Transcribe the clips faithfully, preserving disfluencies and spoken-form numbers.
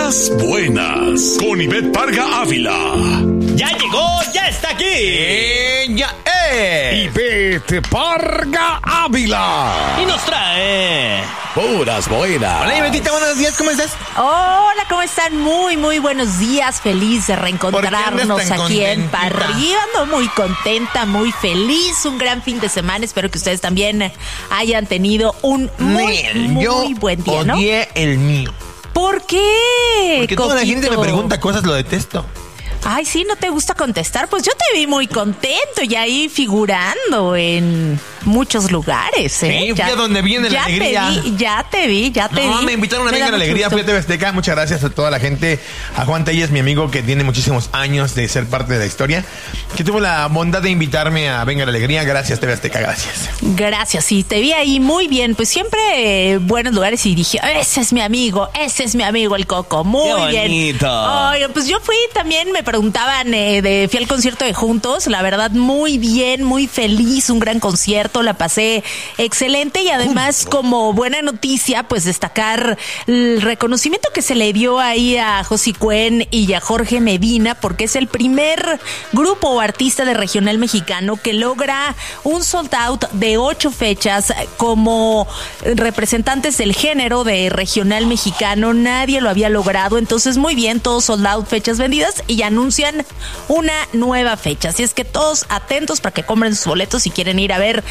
Puras buenas, con Ivette Parga Ávila. ¡Ya llegó! ¡Ya está aquí! ¡Ella es! Ivette Parga Ávila. Y nos trae... Puras buenas. Hola, Ivetita, buenos días, ¿cómo estás? Hola, ¿cómo están? Muy, muy buenos días. Feliz de ¿Por qué reencontrarnos andas tan aquí en contentita? Parriba. Ando muy contenta, muy feliz. Un gran fin de semana. Espero que ustedes también hayan tenido un muy, Nel, muy yo buen día, ¿no? odié el mío. ¿Por qué? Porque toda la gente me Coquito? pregunta cosas, lo detesto. Ay, sí, ¿no te gusta contestar? Pues yo te vi muy contento y ahí figurando en muchos lugares, ¿eh? Sí, fui a donde viene la ya alegría. Te vi, ya te vi, ya te vi. No, me invitaron a Me Venga da la mucho Alegría, gusto. fui a T V Azteca. Muchas gracias a toda la gente. A Juan Telles, mi amigo que tiene muchísimos años de ser parte de la historia, que tuvo la bondad de invitarme a Venga la Alegría. Gracias, T V Azteca, gracias. Gracias, sí, te vi ahí muy bien. Pues siempre eh, buenos lugares y dije, ese es mi amigo, ese es mi amigo el Coco. Muy ¡Qué bien. bonito! Oye, pues yo fui también, me preguntaban, eh, de, fui al concierto de Juntos. La verdad, muy bien, muy feliz. Un gran concierto, la pasé excelente. Y además, como buena noticia, pues destacar el reconocimiento que se le dio ahí a Josi Cuen y a Jorge Medina, porque es el primer grupo o artista de regional mexicano que logra un sold out de ocho fechas como representantes del género de regional mexicano. Nadie lo había logrado, entonces muy bien, todos sold out, fechas vendidas, y anuncian una nueva fecha. Así es que todos atentos para que compren sus boletos si quieren ir a ver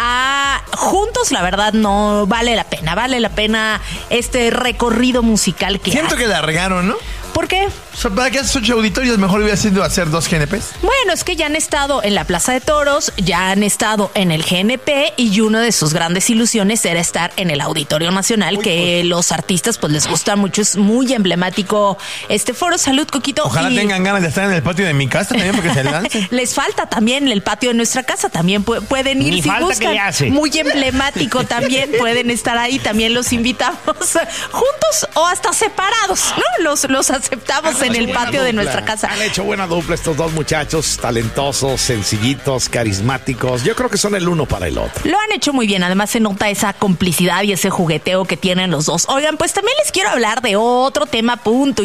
a Juntos. La verdad, no vale la pena, vale la pena este recorrido musical que Siento hace. que la regaron, ¿no? ¿Por qué? O sea, para que haces ocho auditorios, mejor hubiera sido hacer dos G N Ps. Bueno, es que ya han estado en la Plaza de Toros, ya han estado en el G N P, y una de sus grandes ilusiones era estar en el Auditorio Nacional, Uy, que pues. los artistas pues les gusta mucho, es muy emblemático este foro. Salud, Coquito. Ojalá y tengan ganas de estar en el patio de mi casa también porque se lancen. les falta también el patio de nuestra casa, también pu- pueden ir Ni si falta buscan. que le hace. Muy emblemático también, pueden estar ahí, también los invitamos juntos o hasta separados, ¿no? Los, los aceptamos en el patio de nuestra casa. Han hecho buena dupla estos dos muchachos, talentosos, sencillitos, carismáticos. Yo creo que son el uno para el otro. Lo han hecho muy bien, además se nota esa complicidad y ese jugueteo que tienen los dos. Oigan, pues también les quiero hablar de otro tema punto.